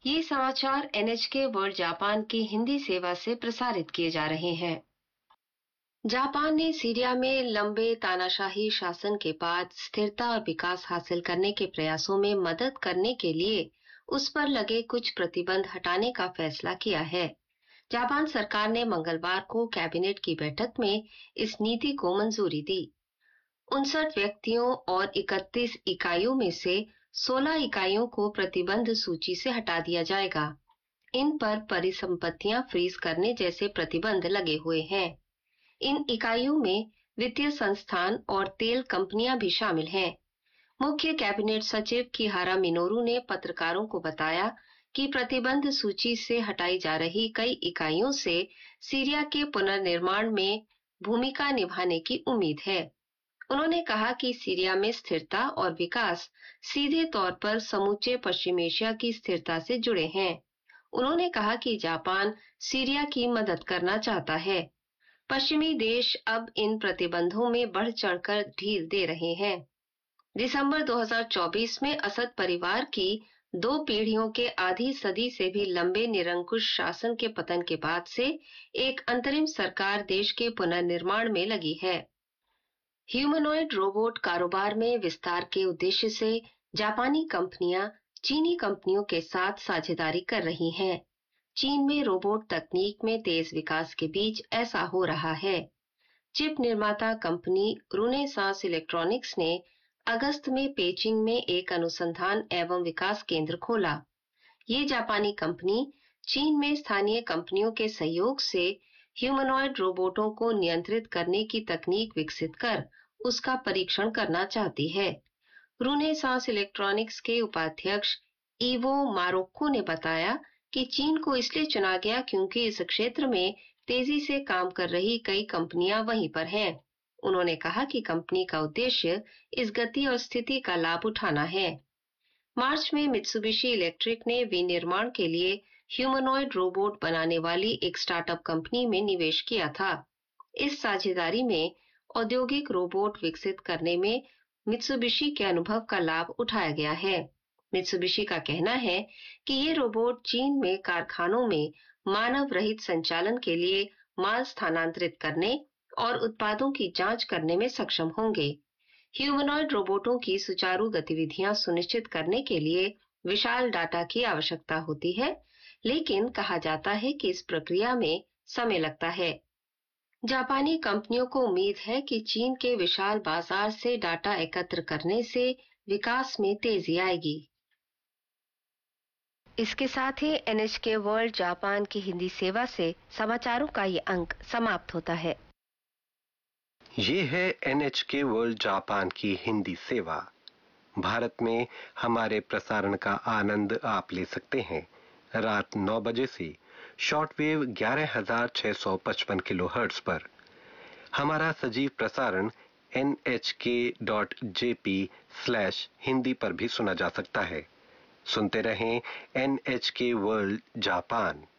ये समाचार NHK world Japan की हिंदी सेवा से प्रसारित किए जा रहे हैं। जापान ने सीरिया में लंबे तानाशाही शासन के बाद स्थिरता और विकास हासिल करने के प्रयासों में मदद करने के लिए उस पर लगे कुछ प्रतिबंध हटाने का फैसला किया है। जापान सरकार ने मंगलवार को कैबिनेट की बैठक में इस नीति को मंजूरी दी। 59 व्यक्तियों और 31 इकाइयों में से 16 इकाइयों को प्रतिबंध सूची से हटा दिया जाएगा। इन पर परिसंपत्तियां फ्रीज करने जैसे प्रतिबंध लगे हुए हैं। इन इकाइयों में वित्तीय संस्थान और तेल कंपनियां भी शामिल हैं। मुख्य कैबिनेट सचिव किहारा मिनोरू ने पत्रकारों को बताया कि प्रतिबंध सूची से हटाई जा रही कई इकाइयों से सीरिया के पुनर्निर्माण में भूमिका निभाने की उम्मीद है। उन्होंने कहा कि सीरिया में स्थिरता और विकास सीधे तौर पर समूचे पश्चिम एशिया की स्थिरता से जुड़े हैं। उन्होंने कहा कि जापान सीरिया की मदद करना चाहता है। पश्चिमी देश अब इन प्रतिबंधों में बढ़ चढ़कर ढील दे रहे हैं। दिसंबर 2024 में असद परिवार की 2 पीढ़ियों के आधी सदी से भी लंबे निरंकुश शासन के पतन के बाद से एक अंतरिम सरकार देश के पुनर्निर्माण में लगी है। ह्यूमनॉइड रोबोट कारोबार में विस्तार के उद्देश्य से जापानी कंपनियां चीनी कंपनियों के साथ साझेदारी कर रही हैं। चीन में रोबोट तकनीक में तेज विकास के बीच ऐसा हो रहा है। चिप निर्माता कंपनी रूनेसांस इलेक्ट्रॉनिक्स ने अगस्त में पेचिंग में एक अनुसंधान एवं विकास केंद्र खोला। ये जापानी कंपनी चीन में स्थानीय कंपनियों के सहयोग से ह्यूमनॉइड रोबोटों को नियंत्रित करने की तकनीक विकसित कर उसका परीक्षण करना चाहती है। रूनेसांस इलेक्ट्रॉनिक्स के उपाध्यक्ष इवो मारोक्को ने बताया कि चीन को इसलिए चुना गया क्योंकि इस क्षेत्र में तेजी से काम कर रही कई कंपनियां वहीं पर हैं। उन्होंने कहा कि कंपनी का उद्देश्य इस गति और स्थिति का लाभ उठाना है। मार्च में मित्सुबिशी इलेक्ट्रिक ने विनिर्माण के लिए ह्यूमनॉइड रोबोट बनाने वाली एक स्टार्टअप कंपनी में निवेश किया था। इस साझेदारी में औद्योगिक रोबोट विकसित करने में मित्सुबिशी के अनुभव का लाभ उठाया गया है। मित्सुबिशी का कहना है कि ये रोबोट चीन में कारखानों में मानव रहित संचालन के लिए माल स्थानांतरित करने और उत्पादों की जांच करने में सक्षम होंगे। ह्यूमनॉइड रोबोटों की सुचारू गतिविधियां सुनिश्चित करने के लिए विशाल डाटा की आवश्यकता होती है, लेकिन कहा जाता है कि इस प्रक्रिया में समय लगता है। जापानी कंपनियों को उम्मीद है कि चीन के विशाल बाजार से डाटा एकत्र करने से विकास में तेजी आएगी। इसके साथ ही NHK वर्ल्ड जापान की हिंदी सेवा से समाचारों का ये अंक समाप्त होता है। ये है NHK वर्ल्ड जापान की हिंदी सेवा। भारत में हमारे प्रसारण का आनंद आप ले सकते हैं रात 9 बजे से शॉर्टवेव 11,655 किलोहर्ट्ज पर। हमारा सजीव प्रसारण nhk.jp/हिंदी पर भी सुना जा सकता है। सुनते रहें NHK वर्ल्ड जापान।